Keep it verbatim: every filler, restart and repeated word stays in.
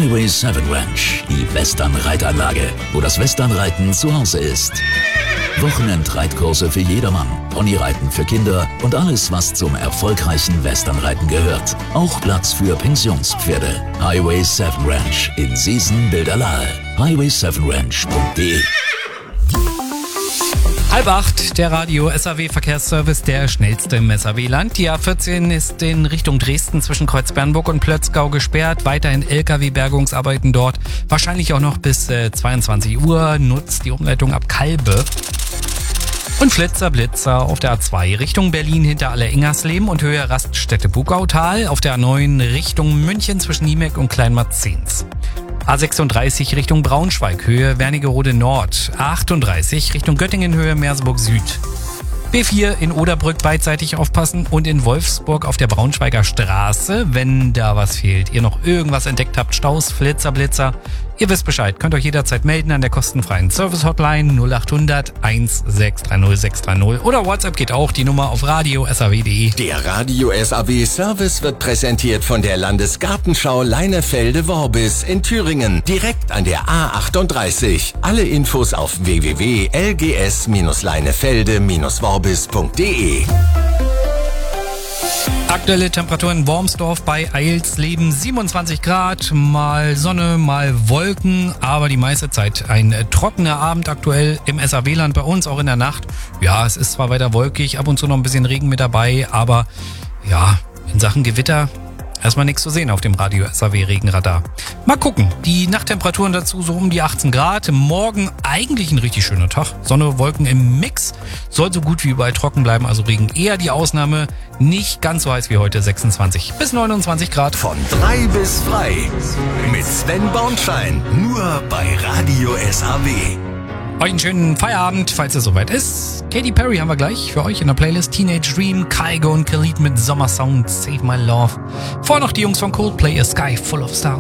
Highway sieben Ranch, die Western-Reitanlage, wo das Westernreiten zu Hause ist. Wochenendreitkurse für jedermann, Ponyreiten für Kinder und alles, was zum erfolgreichen Westernreiten gehört. Auch Platz für Pensionspferde. Highway sieben Ranch in Siesen-Bilderlahe. highway sieben ranch punkt de. Halb acht, der Radio S A W Verkehrsservice, der schnellste im S A W-Land. Die A vierzehn ist in Richtung Dresden zwischen Kreuzbernburg und Plötzgau gesperrt. Weiterhin L K W-Bergungsarbeiten dort. Wahrscheinlich auch noch bis äh, zweiundzwanzig Uhr. Nutzt die Umleitung ab Kalbe. Und Flitzer Blitzer auf der A zwei Richtung Berlin hinter Aller-Ingersleben und Höhe Raststätte Bugautal. Auf der A neun Richtung München zwischen Niemek und Kleinmarzens. A sechsunddreißig Richtung Braunschweig, Höhe Wernigerode Nord. A achtunddreißig Richtung Göttingen, Höhe Merseburg Süd. B vier in Oderbrück beidseitig aufpassen und in Wolfsburg auf der Braunschweiger Straße, wenn da was fehlt, ihr noch irgendwas entdeckt habt, Staus, Flitzer, Blitzer, ihr wisst Bescheid, könnt euch jederzeit melden an der kostenfreien Service-Hotline null acht hundert eins sechs drei null sechs drei null oder WhatsApp geht auch, die Nummer auf radio s a w punkt de. Der Radio S A W Service wird präsentiert von der Landesgartenschau Leinefelde-Worbis in Thüringen, direkt an der A achtunddreißig. Alle Infos auf w w w punkt l g s Bindestrich leinefelde Bindestrich worbis punkt de. Aktuelle Temperatur in Wormsdorf bei Eilsleben siebenundzwanzig Grad, mal Sonne, mal Wolken, aber die meiste Zeit ein trockener Abend aktuell im S A W-Land, bei uns auch in der Nacht. Ja, es ist zwar weiter wolkig, ab und zu noch ein bisschen Regen mit dabei, aber ja, in Sachen Gewitter erstmal nichts zu sehen auf dem Radio S A W Regenradar. Mal gucken, die Nachttemperaturen dazu so um die achtzehn Grad. Morgen eigentlich ein richtig schöner Tag. Sonne, Wolken im Mix. Soll so gut wie überall trocken bleiben, also Regen eher die Ausnahme. Nicht ganz so heiß wie heute, sechsundzwanzig bis neunundzwanzig Grad. Von drei bis frei mit Sven Bornschein. Nur bei Radio S A W. Euch einen schönen Feierabend, falls es soweit ist. Katy Perry haben wir gleich für euch in der Playlist. Teenage Dream, Kygo und Khalid mit Sommersound Save My Love. Vor noch die Jungs von Coldplay, A Sky Full of Stars.